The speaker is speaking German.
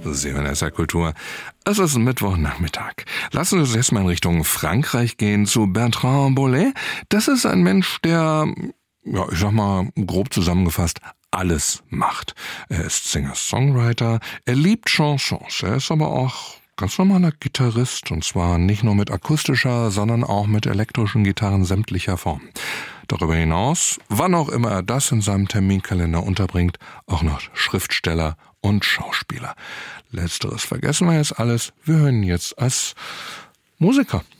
Sie hören SR Kultur. Es ist Mittwochnachmittag. Lassen Sie uns erstmal in Richtung Frankreich gehen zu Bertrand Bollet. Das ist ein Mensch, der, ja, ich sag mal, grob zusammengefasst, alles macht. Er ist Singer-Songwriter, er liebt Chansons, er ist aber auch ganz normaler Gitarrist, und zwar nicht nur mit akustischer, sondern auch mit elektrischen Gitarren sämtlicher Formen. Darüber hinaus, wann auch immer er das in seinem Terminkalender unterbringt, auch noch Schriftsteller und Schauspieler. Letzteres vergessen wir jetzt alles. Wir hören jetzt als Musiker